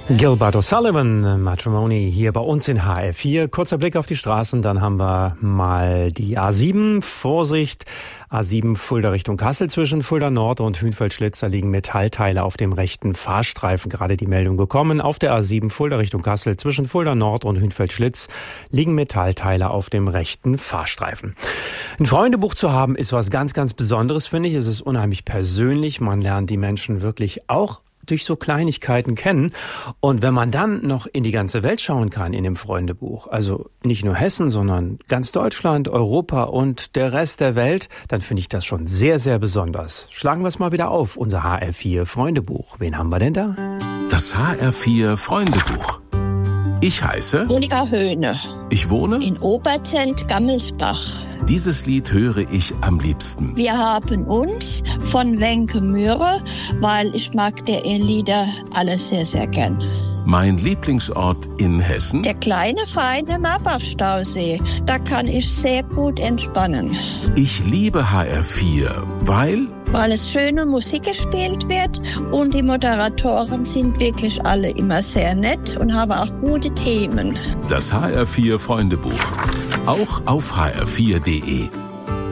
Gilbert O'Sullivan, Matrimony, hier bei uns in HR4. Kurzer Blick auf die Straßen, dann haben wir mal die A7. Vorsicht, A7 Fulda Richtung Kassel zwischen Fulda Nord und Hünfeld-Schlitz. Da liegen Metallteile auf dem rechten Fahrstreifen. Gerade die Meldung gekommen. Auf der A7 Fulda Richtung Kassel zwischen Fulda Nord und Hünfeld-Schlitz liegen Metallteile auf dem rechten Fahrstreifen. Ein Freundebuch zu haben ist was ganz, ganz Besonderes, finde ich. Es ist unheimlich persönlich. Man lernt die Menschen wirklich auch durch so Kleinigkeiten kennen. Und wenn man dann noch in die ganze Welt schauen kann in dem Freundebuch, also nicht nur Hessen, sondern ganz Deutschland, Europa und der Rest der Welt, dann finde ich das schon sehr, sehr besonders. Schlagen wir es mal wieder auf, unser HR4 Freundebuch. Wen haben wir denn da? Das HR4 Freundebuch. Ich heiße Monika Höhne. Ich wohne in Oberzent-Gammelsbach. Dieses Lied höre ich am liebsten. Wir haben uns von Wenke Mühre, weil ich mag der Lieder alle sehr, sehr gern. Mein Lieblingsort in Hessen? Der kleine, feine Marbach-Stausee. Da kann ich sehr gut entspannen. Ich liebe HR4, weil es schöne Musik gespielt wird und die Moderatoren sind wirklich alle immer sehr nett und haben auch gute Themen. Das HR4 Freundebuch. Auch auf hr4.de.